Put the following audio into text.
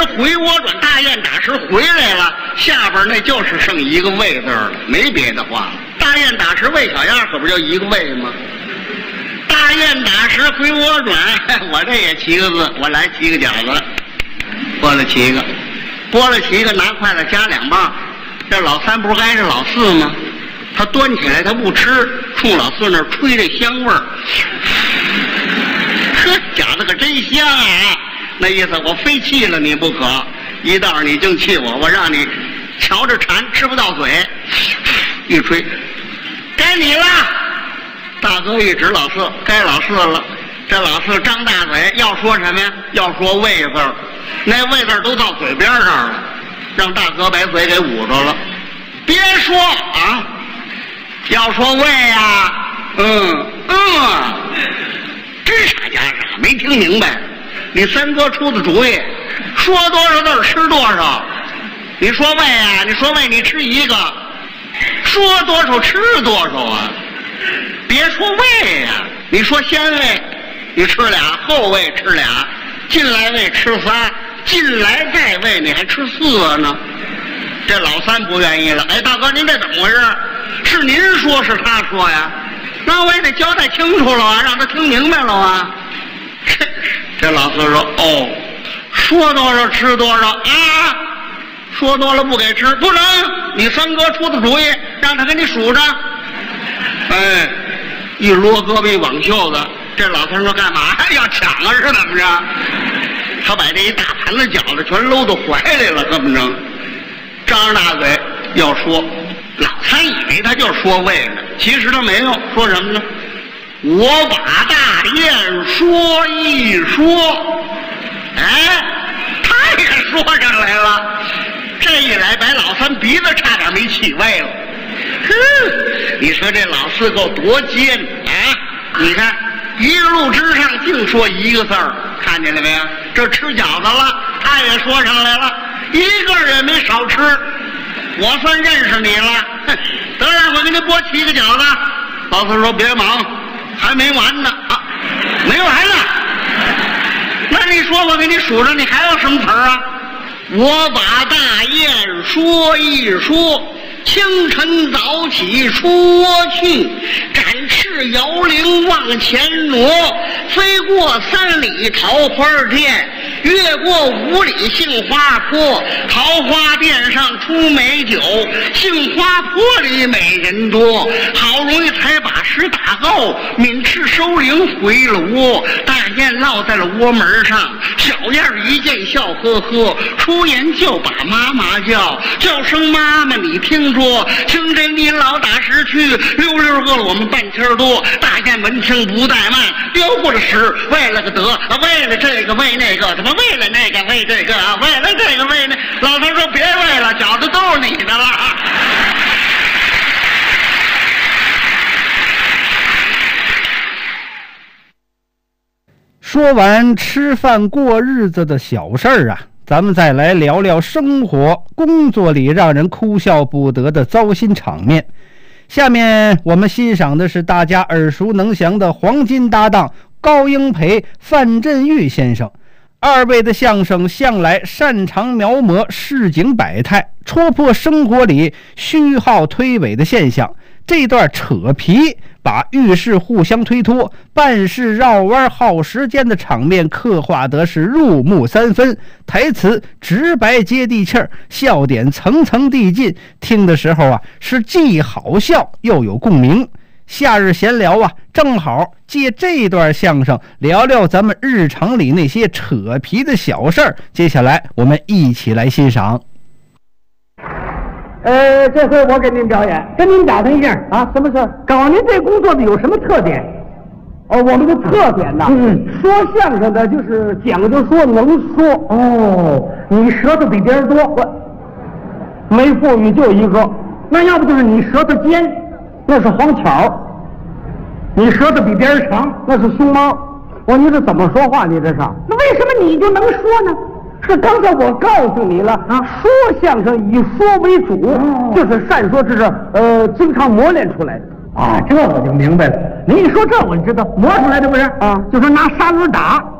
回窝转，大雁打时回来了，下边那就是剩一个喂字了，没别的话了。大雁打时喂小鸭，可不就一个喂吗？大雁打时回窝转，我这也7个字，我来7个饺子，剥了7个，剥了7个，拿筷子夹2棒。这老三不是挨着老四吗？他端起来他不吃，冲老四那儿吹这香味儿。呵，饺子可真香啊！那意思我非气了你不可，一道你净气我，我让你瞧着馋吃不到嘴。一吹，该你了。大哥一指老四，该老四了。这老四张大嘴要说什么呀？要说喂字儿，那喂字儿都到嘴边上了，让大哥把嘴给捂着了。别说啊，要说喂呀，真傻假傻，没听明白。你三哥出的主意，说多少字吃多少。你说喂啊，你说喂你吃1个，说多少吃多少啊。别说喂呀，你说先喂你吃俩，后喂吃俩，进来喂吃仨，进来再喂你还吃4个呢。这老三不愿意了，哎，大哥您这怎么回事？是您说是他说呀？那我也得交代清楚了啊，让他听明白了啊。这老四说：“哦，说多少吃多少啊，说多了不给吃，不能。你三哥出的主意，让他给你数着。”哎，一撸胳膊挽袖子，这老三说：“干嘛要抢啊？是怎么着？”他把这一大盘子饺子全搂到怀里了，这么着，张着大嘴要说。老三以为他就说喂呢，其实他没有，说什么呢？我把大雁说一说，哎，他也说上来了。这一来，把老三鼻子差点没气歪了。你说这老四够多尖啊！你看一路之上净说1个字儿，看见了没有？这吃饺子了，他也说上来了，一个也没少吃。我算认识你了，得让我给你剥7个饺子。老四说：“别忙，还没完呢啊，没完呢。那你说我给你数着，你还有什么词儿啊？我把大雁说一说，清晨早起出窝去，展翅摇铃往前挪，飞过3里桃花店，越过5里杏花坡，桃花店上出美酒，杏花坡里美人多，好容易才把食打够，抿翅收铃回了窝，大雁落在了窝门上，小燕一见笑呵呵，出言就把妈妈叫，叫声妈妈你听着，清晨你老打时去，溜溜饿了我们半天多。大雁闻听不怠慢，溜过了时，为了个得，为了这个为那个，怎么为了那个为这个啊？为了这个为那，老头说别为了，饺子都是你的了。 说完吃饭过日子的小事儿啊，咱们再来聊聊生活工作里让人哭笑不得的糟心场面。下面我们欣赏的是大家耳熟能详的黄金搭档高英培、范振钰先生。二位的相声向来擅长描摹市井百态，戳破生活里虚耗推诿的现象。这段扯皮把遇事互相推脱、办事绕弯耗时间的场面刻画得是入木三分，台词直白接地气儿，笑点层层递进，听的时候啊是既好笑又有共鸣。夏日闲聊啊，正好借这段相声聊聊咱们日常里那些扯皮的小事儿。接下来我们一起来欣赏。 这回我给您表演，跟您打听一下啊，什么事？搞您这工作的有什么特点？哦，我们的特点呐，说相声的就是讲究说能说。哦，你舌头比别人多，我没富裕就一个，那要不就是你舌头尖，那是黄巧；你舌头比别人长，那是熊猫。我说你这怎么说话？你这是？那为什么你就能说呢？是刚才我告诉你了啊，说相声以说为主，就是善说，这是经常磨练出来的啊。这我就明白了。您一说这我知道，磨出来的不是啊？就是拿砂轮打，